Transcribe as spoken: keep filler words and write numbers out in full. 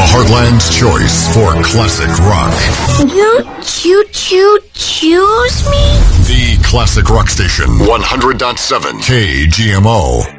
Heartland's choice for classic rock. Won't you choo choose me? The Classic Rock Station, one hundred point seven K G M O.